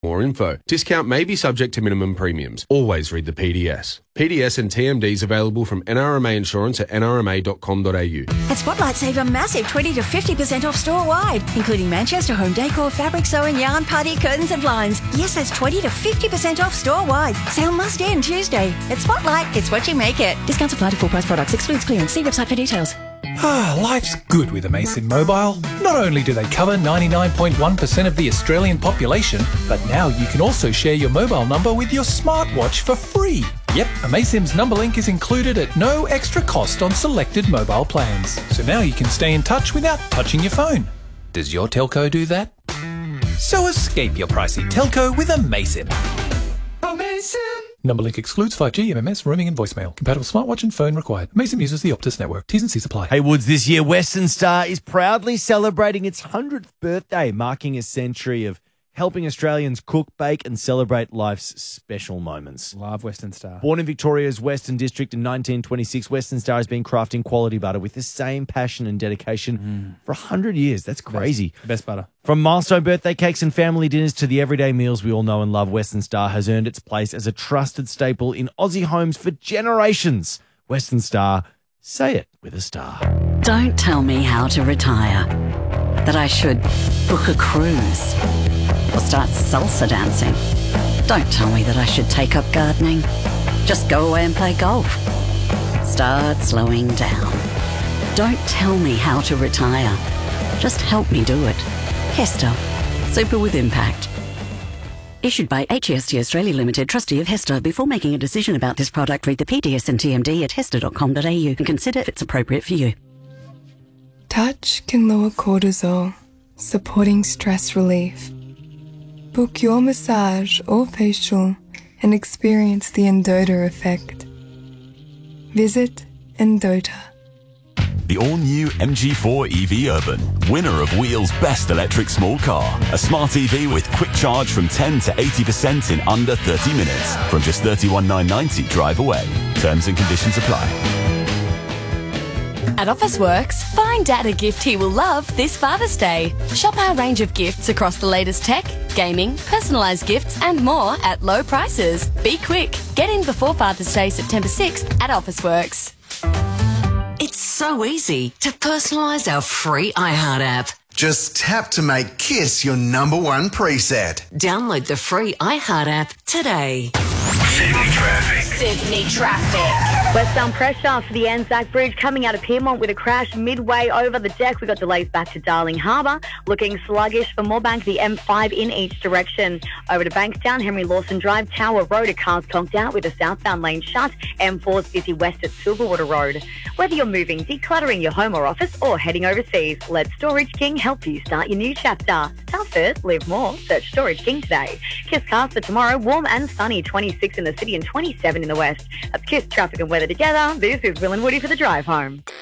more info. Discount may be subject to minimum premiums. Always read the PDS. PDS and TMDs available from NRMA Insurance at nrma.com.au. At Spotlight, save a massive 20 to 50% off store-wide, including Manchester home decor, fabric sewing, yarn, party, curtains and blinds. Yes, that's 20 to 50% off store-wide. Sale must end Tuesday. At Spotlight, it's what you make it. Discounts apply to full-price products. Excludes clearance. See website for details. Life's good with Amaysim Mobile. Not only do they cover 99.1% of the Australian population, but now you can also share your mobile number with your smartwatch for free. Yep, Amaysim's number link is included at no extra cost on selected mobile plans. So now you can stay in touch without touching your phone. Does your telco do that? So escape your pricey telco with Amaysim. Amaysim! Number link excludes 5G, MMS, roaming and voicemail. Compatible smartwatch and phone required. Amaysim uses the Optus network. T's and C's apply. Hey Woods, this year Western Star is proudly celebrating its 100th birthday, marking a century of helping Australians cook, bake and celebrate life's special moments. Love Western Star. Born in Victoria's Western District in 1926, Western Star has been crafting quality butter with the same passion and dedication for 100 years. That's crazy. Best butter. From milestone birthday cakes and family dinners to the everyday meals we all know and love, Western Star has earned its place as a trusted staple in Aussie homes for generations. Western Star, say it with a star. Don't tell me how to retire. That I should book a cruise or start salsa dancing. Don't tell me that I should take up gardening. Just go away and play golf. Start slowing down. Don't tell me how to retire. Just help me do it. Hester. Super with impact. Issued by HEST Australia Limited, trustee of Hester. Before making a decision about this product, read the PDS and TMD at hester.com.au and consider if it's appropriate for you. Touch can lower cortisol, supporting stress relief. Book your massage or facial and experience the Endota effect. Visit Endota. The all-new MG4 EV Urban, winner of Wheel's best electric small car. A smart EV with quick charge from 10 to 80% in under 30 minutes. From just $31,990 drive away. Terms and conditions apply. At Officeworks, find Dad a gift he will love this Father's Day. Shop our range of gifts across the latest tech, gaming, personalised gifts and more at low prices. Be quick. Get in before Father's Day, September 6th at Officeworks. It's so easy to personalise our free iHeart app. Just tap to make Kiss your #1 preset. Download the free iHeart app today. Sydney traffic. Westbound pressure for the Anzac Bridge coming out of Pyrmont with a crash midway over the deck. We got delays back to Darling Harbour. Looking sluggish for Moorebank, the M5 in each direction. Over to Bankstown, Henry Lawson Drive, Tower Road. A car's conked out with a southbound lane shut. M4's busy west at Silverwater Road. Whether you're moving, decluttering your home or office, or heading overseas, let Storage King help you start your new chapter. Tough it, live more. Search Storage King today. Kiss cars for tomorrow. Warm and sunny, 26 in the city and 27 in the west. That's Kiss traffic and weather together. This is Will and Woody for the drive home.